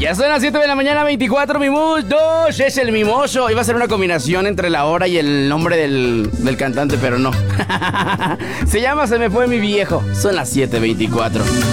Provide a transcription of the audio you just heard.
Ya son las 7 de la mañana, 24 minutos. Es el mimoso. Iba a ser una combinación entre la hora y el nombre del cantante, pero no. Se llama Se me fue mi viejo. Son las 7:24.